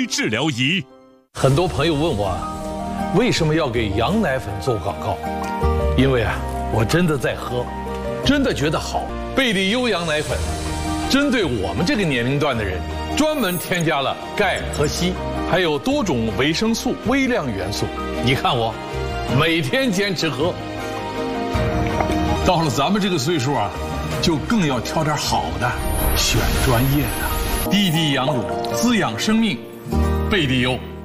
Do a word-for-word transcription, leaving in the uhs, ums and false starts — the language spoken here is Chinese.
治疗仪。 很多朋友问我，为什么要给羊奶粉做广告？因为啊，我真的在喝，真的觉得好。贝利优羊奶粉，针对我们这个年龄段的人，专门添加了钙和硒，还有多种维生素、微量元素。你看我，每天坚持喝。 到了咱们这个岁数啊，就更要挑点好的，选专业的。滴滴羊乳，滋养生命，贝利优。